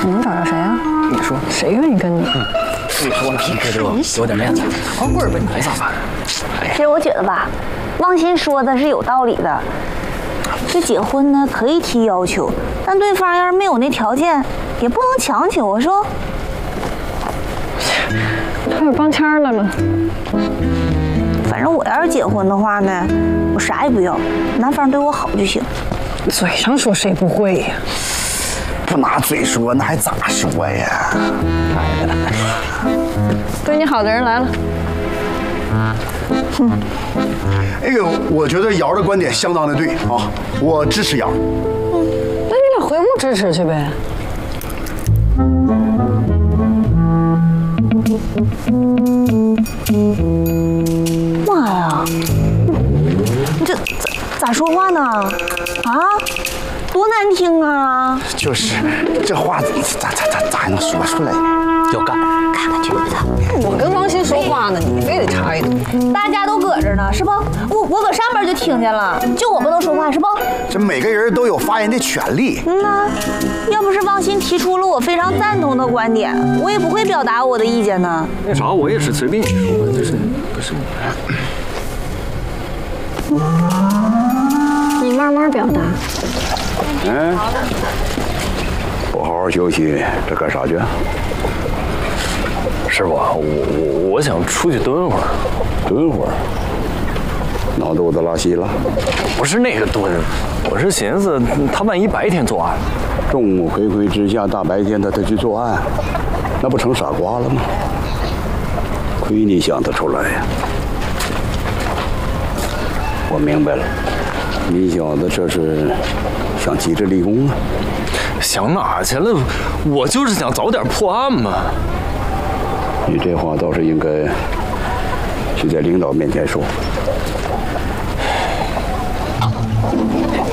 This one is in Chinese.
你能找着谁啊？ 你说谁愿意跟你？ 你说呢？这就有点面子，光棍儿问你咋办？ 其实我觉得吧，汪鑫说的是有道理的。这结婚呢可以提要求，但对方要是没有那条件，也不能强求。我说， 他有帮腔了吗？ 反正我要是结婚的话呢，我啥也不要，男方对我好就行。 嘴上说谁不会呀？ 不拿嘴说，那还咋说呀？ 对你好的人来了。 哎呦，我觉得瑶的观点相当的对啊，我支持瑶。 那你俩回屋支持去呗。 妈呀，你这咋说话呢？啊，多难听啊！ 就是这话咋还能说出来？ 要干， 看看觉得， 我跟汪鑫说话呢，你非得插一嘴。 大家都搁这呢，是不？我搁上边就听见了，就我不能说话，是不？ 这每个人都有发言的权利。 呐，要不是汪鑫提出了我非常赞同的观点，我也不会表达我的意见呢。 那啥，我也是随便你说，就是不是？ 你慢慢表达。 嗯，不好好休息，这干啥去？ 师傅，我想出去蹲会儿。 蹲会儿？闹肚子拉稀了？ 不是那个蹲，我是寻思他万一白天作案， 众目睽睽之下，大白天的他去作案，那不成傻瓜了吗？亏你想得出来呀！我明白了，你小子这是想急着立功啊？ 想哪去了？我就是想早点破案嘛。 你这话倒是应该去在领导面前说。